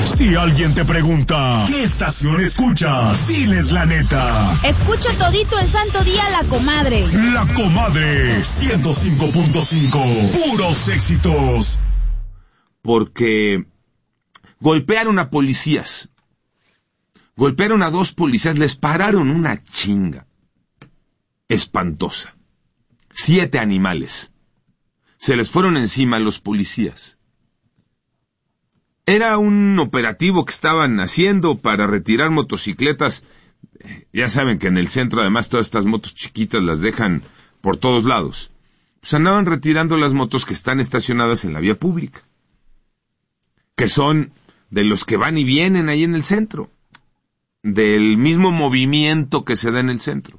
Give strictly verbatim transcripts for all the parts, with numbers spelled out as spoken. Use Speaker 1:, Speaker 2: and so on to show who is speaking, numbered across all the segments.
Speaker 1: Si alguien te pregunta, ¿qué estación escuchas? Diles la neta.
Speaker 2: Escucho todito el santo día La Comadre.
Speaker 1: La Comadre, ciento cinco punto cinco, puros éxitos.
Speaker 3: Porque golpearon a policías. Golpearon a dos policías, les pararon una chinga espantosa. Siete animales. Se les fueron encima a los policías. Era un operativo que estaban haciendo para retirar motocicletas. Ya saben que en el centro, además, todas estas motos chiquitas las dejan por todos lados. Pues andaban retirando las motos que están estacionadas en la vía pública, que son de los que van y vienen ahí en el centro, del mismo movimiento que se da en el centro.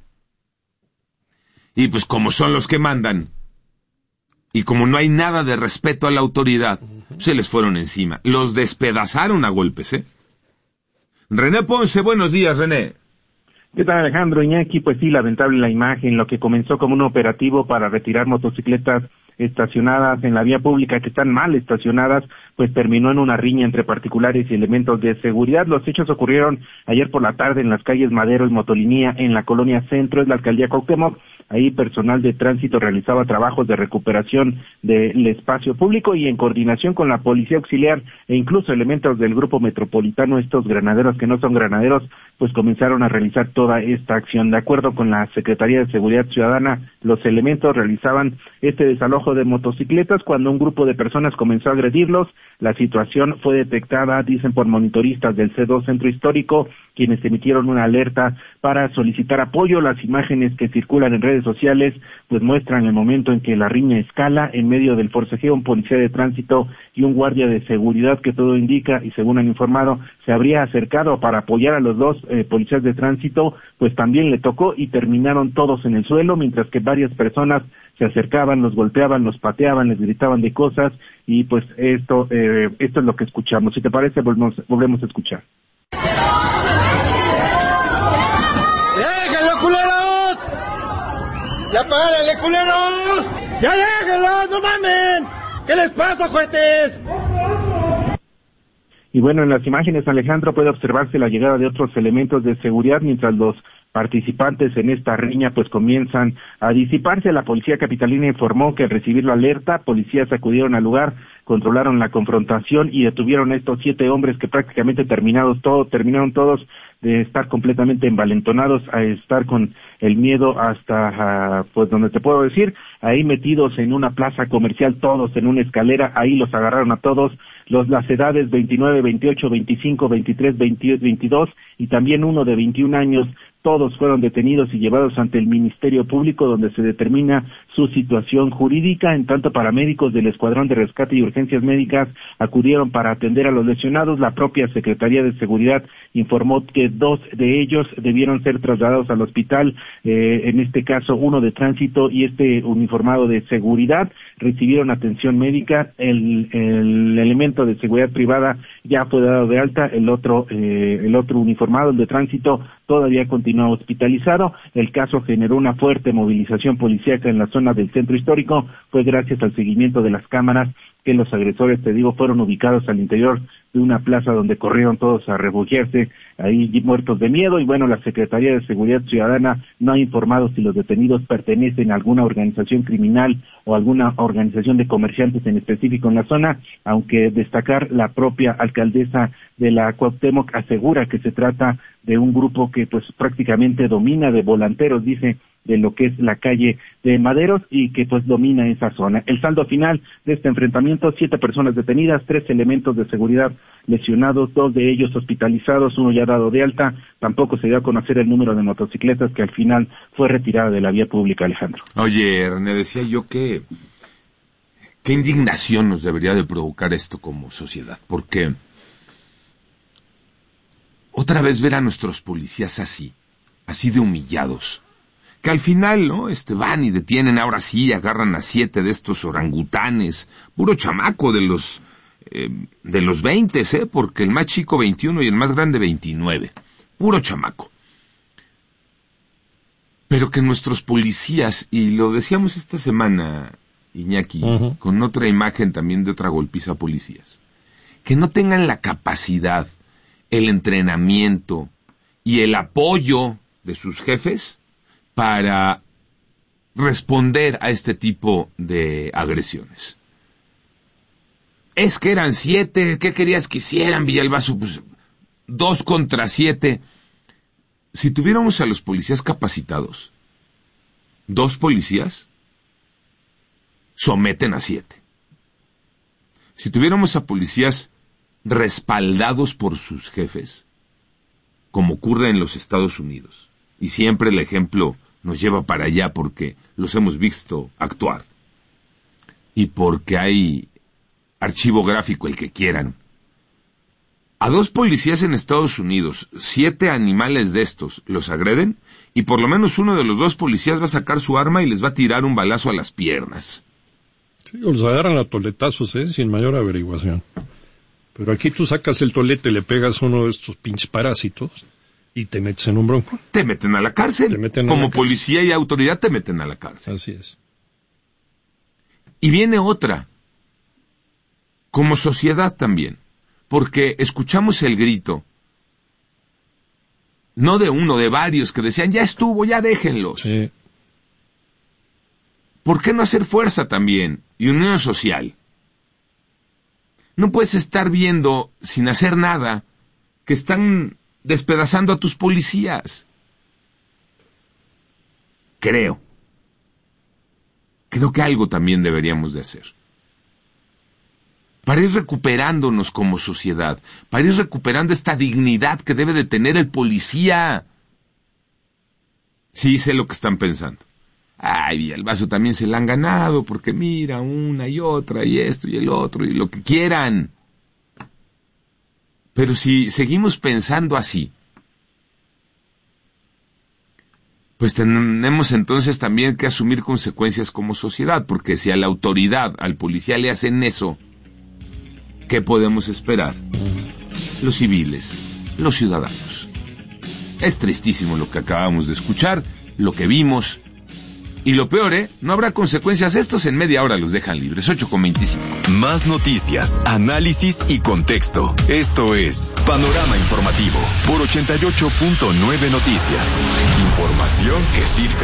Speaker 3: Y pues como son los que mandan, y como no hay nada de respeto a la autoridad, uh-huh. se les fueron encima. Los despedazaron a golpes, ¿eh? René Ponce, buenos días, René.
Speaker 4: ¿Qué tal, Alejandro? Iñaki, pues sí, lamentable la imagen, lo que comenzó como un operativo para retirar motocicletas estacionadas en la vía pública que están mal estacionadas, pues terminó en una riña entre particulares y elementos de seguridad. Los hechos ocurrieron ayer por la tarde en las calles Madero y Motolinía, en la colonia Centro, es la alcaldía Cuauhtémoc. Ahí personal de tránsito realizaba trabajos de recuperación del espacio público y en coordinación con la policía auxiliar e incluso elementos del grupo metropolitano, estos granaderos que no son granaderos, pues comenzaron a realizar toda esta acción. De acuerdo con la Secretaría de Seguridad Ciudadana, los elementos realizaban este desalojo de motocicletas cuando un grupo de personas comenzó a agredirlos. La situación fue detectada, dicen, por monitoristas del C dos Centro Histórico, quienes emitieron una alerta para solicitar apoyo. Las imágenes que circulan en redes sociales pues muestran el momento en que la riña escala en medio del forcejeo. Un policía de tránsito y un guardia de seguridad, que todo indica, y según han informado, se habría acercado para apoyar a los dos eh, policías de tránsito, pues también le tocó y terminaron todos en el suelo, mientras que varias personas se acercaban, los golpeaban, los pateaban, les gritaban de cosas, y pues esto eh, esto es lo que escuchamos. Si te parece, volvemos, volvemos a escuchar.
Speaker 5: ¡Déjenlo, culeros! ¡Ya párenle, culeros! ¡Ya déjenlo, no mamen! ¿Qué les pasa, jueces?
Speaker 4: Y bueno, en las imágenes, Alejandro, puede observarse la llegada de otros elementos de seguridad mientras los participantes en esta riña pues comienzan a disiparse. La policía capitalina informó que al recibir la alerta, policías acudieron al lugar, controlaron la confrontación y detuvieron a estos siete hombres que prácticamente terminados todo, terminaron todos de estar completamente envalentonados, a estar con el miedo hasta, uh, pues donde te puedo decir, ahí metidos en una plaza comercial, todos en una escalera, ahí los agarraron a todos, los las edades veintinueve, veintiocho, veinticinco, veintitrés, veintidós y también uno de veintiún años. Todos fueron detenidos y llevados ante el Ministerio Público, donde se determina su situación jurídica. En tanto, paramédicos del Escuadrón de Rescate y Urgencias Médicas acudieron para atender a los lesionados. La propia Secretaría de Seguridad informó que dos de ellos debieron ser trasladados al hospital, eh, en este caso uno de tránsito y este uniformado de seguridad, recibieron atención médica. El, el elemento de seguridad privada ya fue dado de alta, el otro, eh, el otro uniformado, el de tránsito, todavía continúa hospitalizado. El caso generó una fuerte movilización policíaca en la zona del centro histórico, pues gracias al seguimiento de las cámaras que los agresores, te digo, fueron ubicados al interior de una plaza donde corrieron todos a refugiarse, ahí muertos de miedo. Y bueno, la Secretaría de Seguridad Ciudadana no ha informado si los detenidos pertenecen a alguna organización criminal o alguna organización de comerciantes en específico en la zona, aunque destacar, la propia alcaldesa de la Cuauhtémoc asegura que se trata de un grupo que pues prácticamente domina, de volanteros, dice, de lo que es la calle de Maderos, y que pues domina esa zona. El saldo final de este enfrentamiento: siete personas detenidas, tres elementos de seguridad lesionados, dos de ellos hospitalizados, uno ya dado de alta. Tampoco se dio a conocer el número de motocicletas que al final fue retirada de la vía pública, Alejandro.
Speaker 3: Oye, René, decía yo que qué indignación nos debería de provocar esto como sociedad, porque otra vez ver a nuestros policías así, así de humillados, que al final, ¿no? Este, van y detienen, ahora sí, agarran a siete de estos orangutanes, puro chamaco de los, eh, de los veinte, ¿eh? Porque el más chico veintiuno y el más grande veintinueve, puro chamaco. Pero que nuestros policías, y lo decíamos esta semana, Iñaki, uh-huh. con otra imagen también de otra golpiza a policías, que no tengan la capacidad, el entrenamiento y el apoyo de sus jefes para responder a este tipo de agresiones. Es que eran siete, ¿qué querías que hicieran, Villalbazo? Pues dos contra siete. Si tuviéramos a los policías capacitados, dos policías someten a siete. Si tuviéramos a policías respaldados por sus jefes, como ocurre en los Estados Unidos, y siempre el ejemplo nos lleva para allá porque los hemos visto actuar, y porque hay archivo gráfico, el que quieran. A dos policías en Estados Unidos, siete animales de estos los agreden, y por lo menos uno de los dos policías va a sacar su arma y les va a tirar un balazo a las piernas.
Speaker 6: Sí, o los agarran a toletazos, ¿eh? Sin mayor averiguación. Pero aquí tú sacas el tolete, le pegas a uno de estos pinches parásitos y te metes en un bronco.
Speaker 3: Te meten a la cárcel.
Speaker 6: Te meten a
Speaker 3: Como
Speaker 6: la cárcel.
Speaker 3: Policía y autoridad te meten a la cárcel.
Speaker 6: Así es.
Speaker 3: Y viene otra. Como sociedad también. Porque escuchamos el grito, no de uno, de varios, que decían, ya estuvo, ya déjenlos.
Speaker 6: Sí.
Speaker 3: ¿Por qué no hacer fuerza también? Y unión social. No puedes estar viendo, sin hacer nada, que están despedazando a tus policías. Creo. Creo que algo también deberíamos de hacer. Para ir recuperándonos como sociedad, para ir recuperando esta dignidad que debe de tener el policía. Sí, sé lo que están pensando. Ay, Villalbazo también se la han ganado, porque mira, una y otra, y esto y el otro, y lo que quieran. Pero si seguimos pensando así, pues tenemos entonces también que asumir consecuencias como sociedad, porque si a la autoridad, al policía le hacen eso, ¿qué podemos esperar? Los civiles, los ciudadanos. Es tristísimo lo que acabamos de escuchar, lo que vimos. Y lo peor, ¿eh? No habrá consecuencias. Estos en media hora los dejan libres. ocho con veinticinco.
Speaker 1: Más noticias, análisis y contexto. Esto es Panorama Informativo por ochenta y ocho punto nueve Noticias. Información que sirve.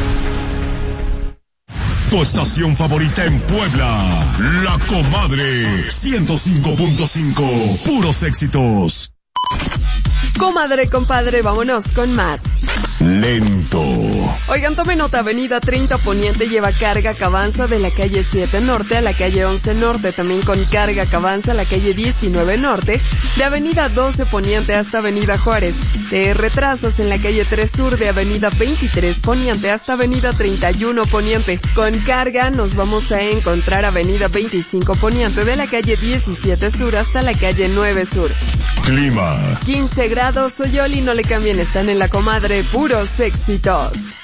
Speaker 1: Tu estación favorita en Puebla, La Comadre, ciento cinco punto cinco, puros éxitos.
Speaker 7: Comadre, compadre, vámonos con más.
Speaker 1: Lento.
Speaker 7: Oigan, tome nota, avenida treinta Poniente lleva carga que avanza de la calle siete Norte a la calle once Norte, también con carga que avanza a la calle diecinueve Norte, de avenida doce Poniente hasta avenida Juárez, de retrasos en la calle tres Sur, de avenida veintitrés Poniente hasta avenida treinta y uno Poniente. Con carga nos vamos a encontrar avenida veinticinco Poniente, de la calle diecisiete Sur hasta la calle nueve Sur.
Speaker 1: Clima.
Speaker 7: quince grados, Soyoli, no le cambien, están en La Comadre, puros éxitos.